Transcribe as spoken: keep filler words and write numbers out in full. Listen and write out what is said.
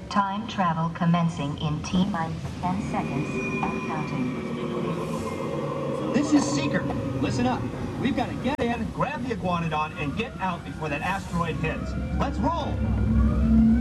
Time travel commencing in T minus ten seconds and counting. This is Seeker. Listen up. We've got to get in, grab the Iguanodon, and get out before that asteroid hits. Let's roll!